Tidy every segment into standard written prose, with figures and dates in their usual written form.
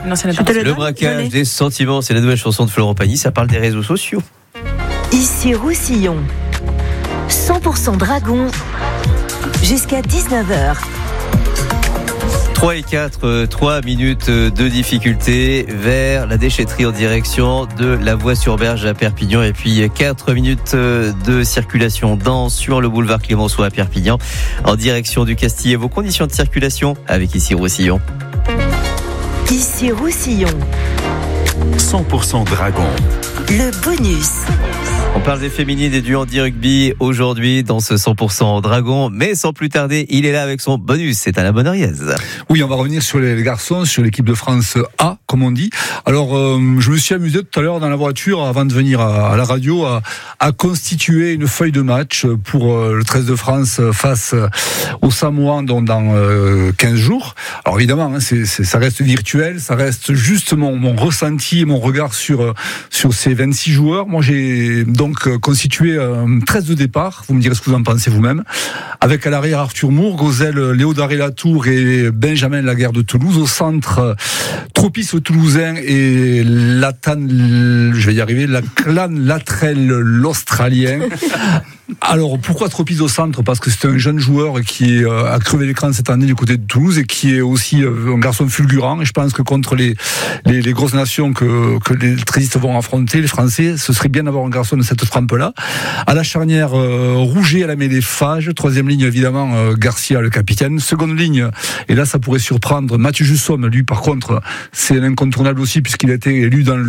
Le braquage des sentiments, c'est la nouvelle chanson de Florent Pagny, ça parle des réseaux sociaux. Ici Roussillon, 100% Dragon, jusqu'à 19h. 3 et 4, 3 minutes de difficulté vers la déchetterie en direction de la Voie-sur-Berge à Perpignan. Et puis 4 minutes de circulation dense sur le boulevard Clémenceau à Perpignan en direction du Castillet. Vos conditions de circulation avec Ici Roussillon. Ici Roussillon, 100% Dragon. le bonus. On parle des féminines et du handi rugby aujourd'hui dans ce 100% Dragon, mais sans plus tarder, il est là avec son bonus, c'est à la Bonne-Arièze. Oui, on va revenir sur les garçons, sur l'équipe de France A, comme on dit. Alors, je me suis amusé tout à l'heure dans la voiture, avant de venir à la radio, à constituer une feuille de match pour le 13 de France face au Samoa dans 15 jours. Alors évidemment, ça reste virtuel, ça reste juste mon ressenti et mon regard sur ces 26 joueurs. Moi, j'ai donc constitué 13 de départ, vous me direz ce que vous en pensez vous-même, avec à l'arrière Arthur Moore, Gozelle, Léo Daré-Latour et Benjamin Laguerre de Toulouse, au centre Tropis le Toulousain et Latan, je vais y arriver, Lachlan Latrell l'Australien. Alors pourquoi Tropis au centre ? Parce que c'est un jeune joueur qui a crevé l'écran cette année du côté de Toulouse et qui est aussi un garçon fulgurant, et je pense que contre les grosses nations que les trésistes vont affronter, les Français, ce serait bien d'avoir un garçon de cette trempe-là. À la charnière, Rouget à la mêlée Fage, troisième ligne évidemment Garcia le capitaine, seconde ligne, et là ça pourrait surprendre, Mathieu Jussomme, lui par contre c'est un incontournable aussi puisqu'il a été élu dans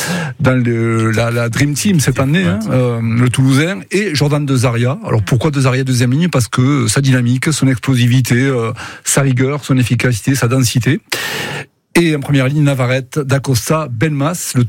la Dream Team cette année, le Toulousain, et Jordan De Zaria. Alors pourquoi De Zaria deuxième ligne ? Parce que sa dynamique, son explosivité, sa rigueur, son efficacité, sa densité. Et en première ligne, Navarrete, Dacosta, Belmas, le